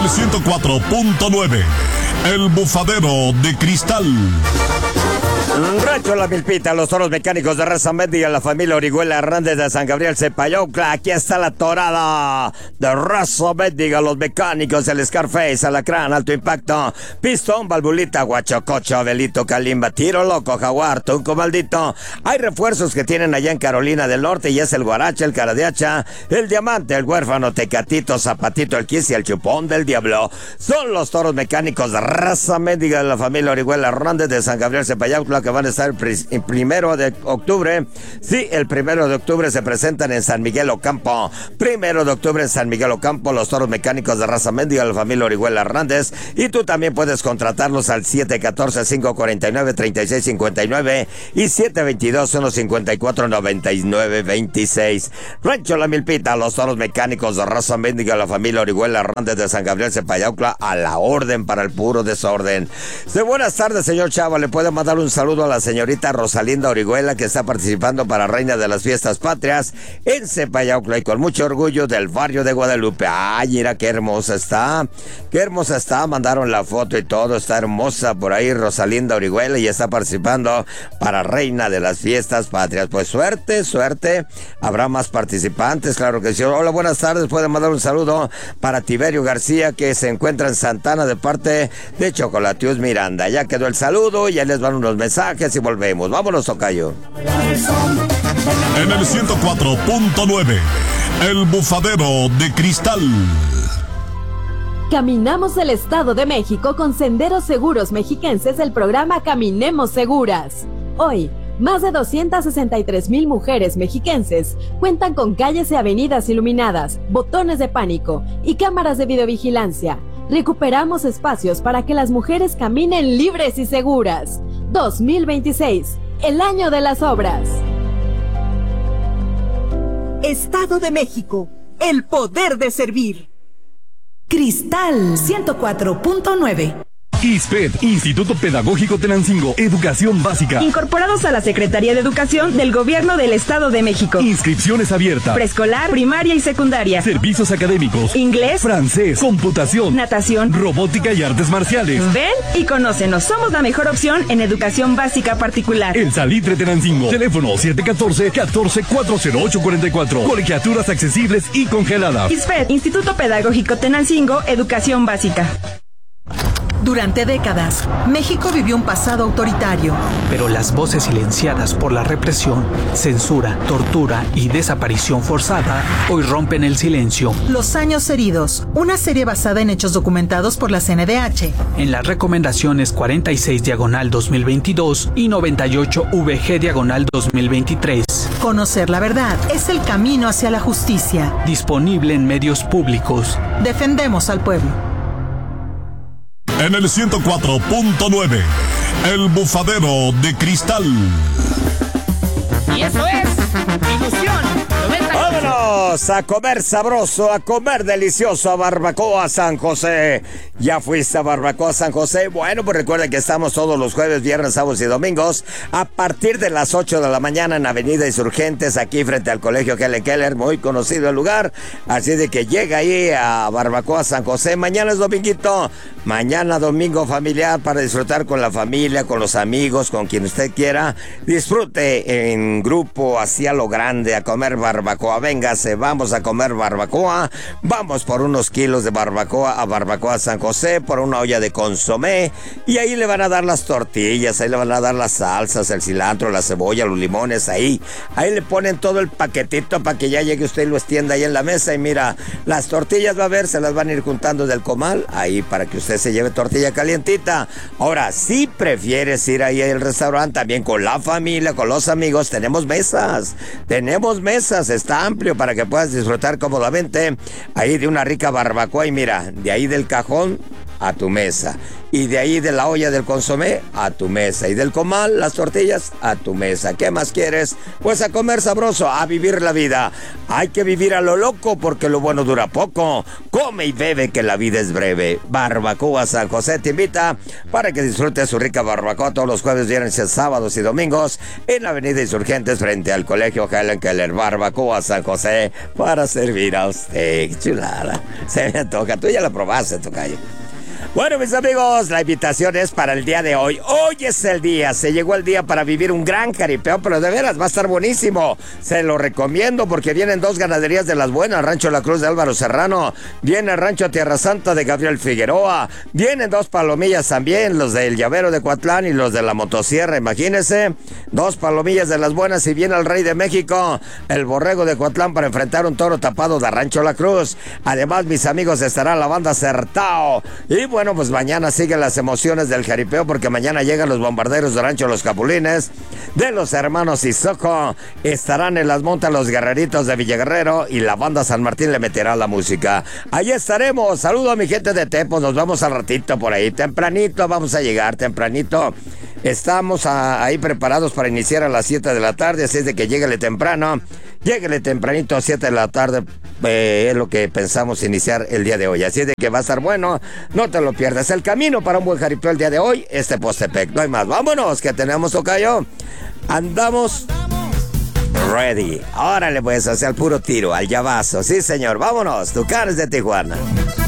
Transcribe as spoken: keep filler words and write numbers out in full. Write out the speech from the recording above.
el ciento cuatro punto nueve, El Bufadero de Cristal. Rancho La Milpita, los toros mecánicos de Raza Mendiga, la familia Orihuela Hernández de San Gabriel Cepayaucla. Aquí está la torada de Raza Mendiga, los mecánicos, el Scarface, Alacrán, Alto Impacto, Pistón, Valvulita, Guachococho, Abelito, Kalimba, Tiro Loco, Jaguar, Tunco Maldito. Hay refuerzos que tienen allá en Carolina del Norte y es el Guaracha, el Cara de Hacha, el Diamante, el Huérfano, Tecatito, Zapatito, el Kiss y el Chupón del Diablo. Son los toros mecánicos de Raza Mendiga de la familia Orihuela Hernández de San Gabriel Cepayaucla, que van a estar el primero de octubre. Sí, el primero de octubre se presentan en San Miguel Ocampo. Primero de octubre en San Miguel Ocampo, los toros mecánicos de Raza Mendiga de la familia Orihuela Hernández. Y tú también puedes contratarlos al siete uno cuatro, cinco cuatro nueve, tres seis cinco nueve y siete dos dos, uno cinco cuatro, nueve nueve dos seis. Rancho La Milpita, los toros mecánicos de Raza Mendiga de la familia Orihuela Hernández de San Gabriel Cepayaucla, a la orden para el puro desorden. Sí, buenas tardes, señor Chava. Le puedo mandar un saludo a la señorita Rosalinda Orihuela, que está participando para Reina de las Fiestas Patrias en Cepayaucla y con mucho orgullo del barrio de Guadalupe. Ay, mira qué hermosa está, qué hermosa está, mandaron la foto y todo, está hermosa por ahí Rosalinda Orihuela y está participando para Reina de las Fiestas Patrias. Pues suerte, suerte, habrá más participantes, claro que sí. Hola, buenas tardes, pueden mandar un saludo para Tiberio García, que se encuentra en Santana de parte de Chocolatius Miranda. Ya quedó el saludo, ya les van unos mensajes y volvemos. Vámonos, tocayo. En el ciento cuatro punto nueve, El Bufadero de Cristal. Caminamos el Estado de México con Senderos Seguros Mexiquenses del programa Caminemos Seguras. Hoy, más de doscientas sesenta y tres mil mujeres mexiquenses cuentan con calles y avenidas iluminadas, botones de pánico y cámaras de videovigilancia. Recuperamos espacios para que las mujeres caminen libres y seguras. dos mil veintiséis, el año de las obras. Estado de México, el poder de servir. Cristal ciento cuatro punto nueve. ISPED, Instituto Pedagógico Tenancingo, Educación Básica. Incorporados a la Secretaría de Educación del Gobierno del Estado de México. Inscripciones abiertas. Preescolar, primaria y secundaria. Servicios académicos. Inglés, francés, computación, natación, robótica y artes marciales. Ven y conócenos. Somos la mejor opción en educación básica particular. El Salitre Tenancingo. Teléfono siete uno cuatro, catorce, cuatro cero ocho cuatro cuatro. Colegiaturas accesibles y congeladas. ISPED, Instituto Pedagógico Tenancingo, Educación Básica. Durante décadas, México vivió un pasado autoritario. Pero las voces silenciadas por la represión, censura, tortura y desaparición forzada hoy rompen el silencio. Los años heridos, una serie basada en hechos documentados por la C N D H. En las recomendaciones cuarenta y seis diagonal dos mil veintidós y noventa y ocho V G diagonal dos mil veintitrés. Conocer la verdad es el camino hacia la justicia. Disponible en medios públicos. Defendemos al pueblo. En el ciento cuatro punto nueve, El Bufadero de Cristal. Y eso es Ilusión. ¡Vámonos a comer sabroso, a comer delicioso a Barbacoa San José! ¿Ya fuiste a Barbacoa San José? Bueno, pues recuerda que estamos todos los jueves, viernes, sábados y domingos a partir de las ocho de la mañana en Avenida Insurgentes, aquí frente al Colegio Helen Keller, muy conocido el lugar. Así de que llega ahí a Barbacoa San José. Mañana es dominguito, mañana domingo familiar para disfrutar con la familia, con los amigos, con quien usted quiera. Disfrute en grupo, así a lo grande, a comer barbacoa. Véngase, vamos a comer barbacoa. Vamos por unos kilos de barbacoa a Barbacoa San José, por una olla de consomé. Y ahí le van a dar las tortillas, ahí le van a dar las salsas, el cilantro, la cebolla, los limones, ahí. Ahí le ponen todo el paquetito para que ya llegue usted y lo extienda ahí en la mesa. Y mira, las tortillas va a ver, se las van a ir juntando del comal, ahí para que usted se lleve tortilla calientita. Ahora, si prefieres ir ahí al restaurante, también con la familia, con los amigos, tenemos mesas. Tenemos mesas, está amplio para que puedas disfrutar cómodamente ahí de una rica barbacoa. Y mira, de ahí del cajón a tu mesa. Y de ahí de la olla del consomé a tu mesa. Y del comal, las tortillas a tu mesa. ¿Qué más quieres? Pues a comer sabroso, a vivir la vida. Hay que vivir a lo loco porque lo bueno dura poco. Come y bebe que la vida es breve. Barbacoa San José te invita para que disfrutes su rica barbacoa todos los jueves, viernes, sábados y domingos en la avenida Insurgentes frente al Colegio Helen Keller. Barbacoa San José para servir a usted. Chulada. Se me antoja. Tú ya la probaste, tocayo. Bueno, mis amigos, la invitación es para el día de hoy. Hoy es el día, se llegó el día para vivir un gran jaripeo, pero de veras va a estar buenísimo. Se lo recomiendo porque vienen dos ganaderías de las buenas, Rancho La Cruz de Álvaro Serrano, viene el Rancho Tierra Santa de Gabriel Figueroa, vienen dos palomillas también, los del Llavero de Coatlán y los de la Motosierra, imagínense, dos palomillas de las buenas y viene el Rey de México, el Borrego de Coatlán para enfrentar un toro tapado de Rancho La Cruz. Además, mis amigos, estará la banda Certao y bueno, pues mañana siguen las emociones del jaripeo porque mañana llegan los bombarderos de Rancho Los Capulines, de los hermanos Isoco, estarán en las montas los guerreritos de Villaguerrero y la banda San Martín le meterá la música. Ahí estaremos, saludo a mi gente de Tepos, nos vamos al ratito por ahí, tempranito vamos a llegar, tempranito. Estamos a, ahí preparados para iniciar a las siete de la tarde, así es de que lléguele temprano, lléguele tempranito a siete de la tarde, eh, es lo que pensamos iniciar el día de hoy, así es de que va a estar bueno, no te lo pierdas. El camino para un buen jaripeo el día de hoy, este Postepec, no hay más, vámonos, que tenemos, tocayo, andamos ready, órale pues, hacia el puro tiro, al llavazo, sí señor, vámonos, Tucanes de Tijuana.